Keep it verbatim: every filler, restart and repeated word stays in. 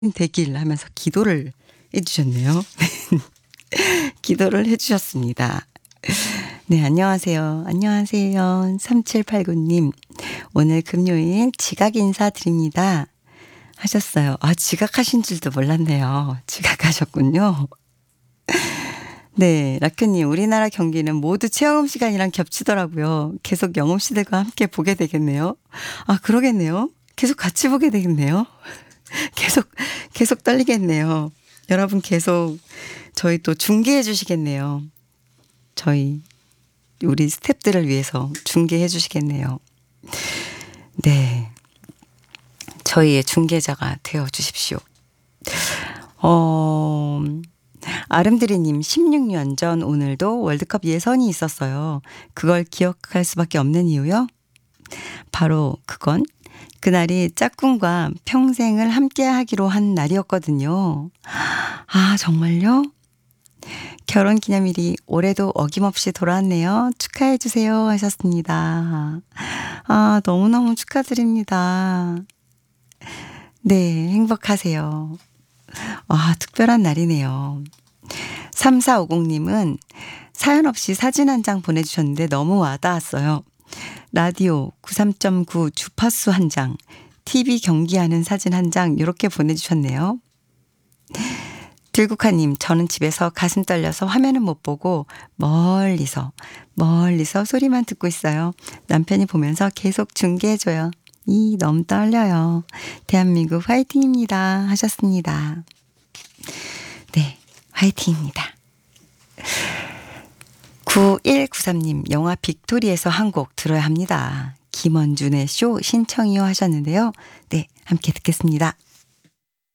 되길 하면서 기도를 해 주셨네요. 기도를 해 주셨습니다. 네, 안녕하세요. 안녕하세요. 삼칠팔구 님. 오늘 금요일 지각 인사드립니다. 하셨어요. 아, 지각하신 줄도 몰랐네요. 지각하셨군요. 네, 라크님, 우리나라 경기는 모두 체험 시간이랑 겹치더라고요. 계속 영업시대가 함께 보게 되겠네요. 아, 그러겠네요. 계속 같이 보게 되겠네요. 계속, 계속 떨리겠네요. 여러분 계속 저희 또 중계해 주시겠네요. 저희, 우리 스태프들을 위해서 중계해 주시겠네요. 네. 저희의 중계자가 되어 주십시오. 어, 아름드리님, 십육 년 전 오늘도 월드컵 예선이 있었어요. 그걸 기억할 수밖에 없는 이유요? 바로 그건 그날이 짝꿍과 평생을 함께 하기로 한 날이었거든요. 아, 정말요? 결혼 기념일이 올해도 어김없이 돌아왔네요. 축하해 주세요 하셨습니다. 아, 너무너무 축하드립니다. 네, 행복하세요. 와, 특별한 날이네요. 삼사오공 님은 사연 없이 사진 한 장 보내주셨는데 너무 와닿았어요. 라디오 구십삼 점 구 주파수 한 장, 티비 경기하는 사진 한 장 이렇게 보내주셨네요. 들국화님, 저는 집에서 가슴 떨려서 화면은 못 보고 멀리서 멀리서 소리만 듣고 있어요. 남편이 보면서 계속 중계해줘요. 이 너무 떨려요. 대한민국 화이팅입니다 하셨습니다. 네, 화이팅입니다. 구일구삼 님, 영화 빅토리에서 한 곡 들어야 합니다. 김원준의 쇼 신청이요 하셨는데요. 네, 함께 듣겠습니다.